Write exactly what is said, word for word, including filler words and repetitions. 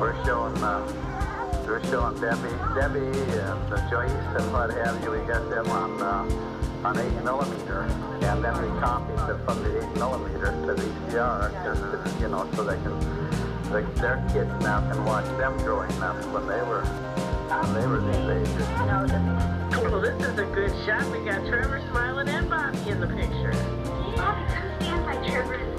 we're showing, uh, we're showing Debbie, Debbie and uh, Joyce and what have you. We got them on uh, on eight millimeter, and then we copied them from the eight millimeter to the V C R, just, you know, so they can, they, their kids now can watch them growing up when they were when they were these ages. Well, this is a good shot. We got Trevor smiling and Bobby in the picture. Bobby, come stand by Trevor.